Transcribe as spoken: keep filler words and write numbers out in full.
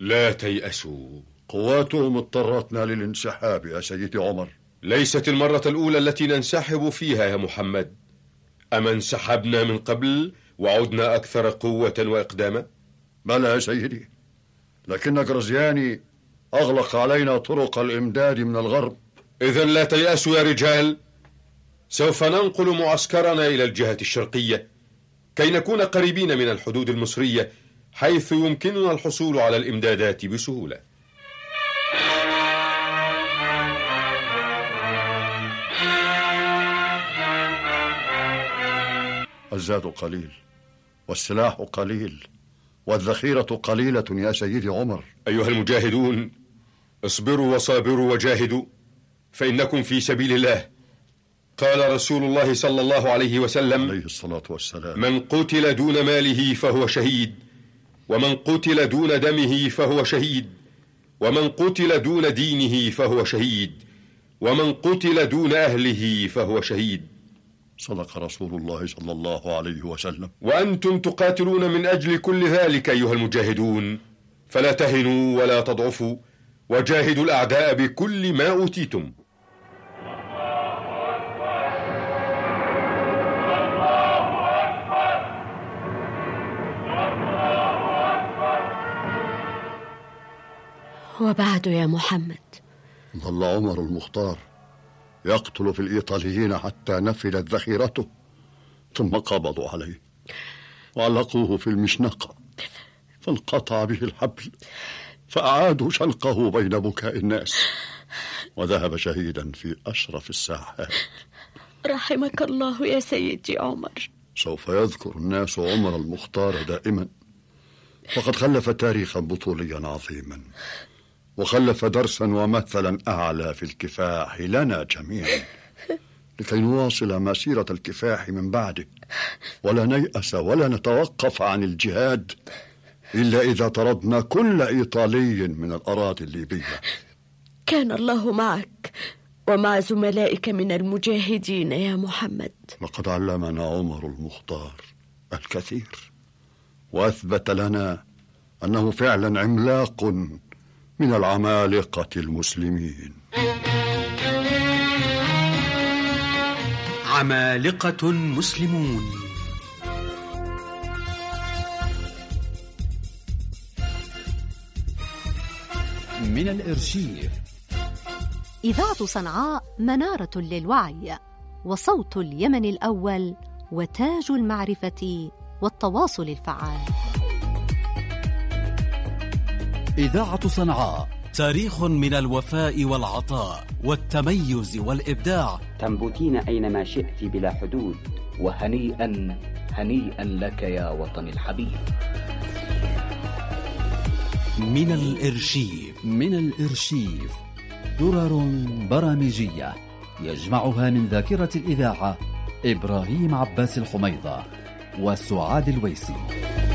لا تيأسوا، قواتهم اضطرتنا للانسحاب يا سيدي عمر. ليست المرة الأولى التي ننسحب فيها يا محمد. أما انسحبنا من قبل وعدنا أكثر قوة وإقداما؟ بلى يا سيدي، لكن غرزياني أغلق علينا طرق الإمداد من الغرب. إذن لا تيأسوا يا رجال، سوف ننقل معسكرنا إلى الجهة الشرقية كي نكون قريبين من الحدود المصرية، حيث يمكننا الحصول على الإمدادات بسهولة. الزاد قليل والسلاح قليل والذخيرة قليلة يا سيدي عمر. أيها المجاهدون، اصبروا وصابروا وجاهدوا، فإنكم في سبيل الله. قال رسول الله صلى الله عليه وسلم: عليه الصلاة والسلام: من قتل دون ماله فهو شهيد، ومن قتل دون دمه فهو شهيد، ومن قتل دون دينه فهو شهيد، ومن قتل دون أهله فهو شهيد. صدق رسول الله صلى الله عليه وسلم. وأنتم تقاتلون من أجل كل ذلك أيها المجاهدون، فلا تهنوا ولا تضعفوا، وجاهدوا الأعداء بكل ما أوتيتم. وبعد يا محمد؟ ظل عمر المختار يقتل في الإيطاليين حتى نفذت ذخيرته، ثم قبضوا عليه وعلقوه في المشنقة فانقطع به الحبل، فأعادوا شنقه بين بكاء الناس، وذهب شهيدا في أشرف الساحات. رحمك الله يا سيدي عمر. سوف يذكر الناس عمر المختار دائما، فقد خلف تاريخا بطوليا عظيما، وخلف درسا ومثلا أعلى في الكفاح لنا جميعا، لكي نواصل مسيرة الكفاح من بعده، ولا نيأس ولا نتوقف عن الجهاد إلا إذا طردنا كل إيطالي من الأراضي الليبية. كان الله معك ومع زملائك من المجاهدين يا محمد. لقد علمنا عمر المختار الكثير، وأثبت لنا أنه فعلا عملاق من العمالقة المسلمين. عمالقة مسلمون. من الإرشيف. إذاعة صنعاء منارة للوعي، وصوت اليمن الأول، وتاج المعرفة والتواصل الفعال. إذاعة صنعاء، تاريخ من الوفاء والعطاء والتميز والإبداع. تنبتين أينما شئت بلا حدود، وهنيئا هنيئا لك يا وطني الحبيب. من الإرشيف. من الإرشيف درر برامجية يجمعها من ذاكرة الإذاعة إبراهيم عباس الحميضة وسعاد الويسي.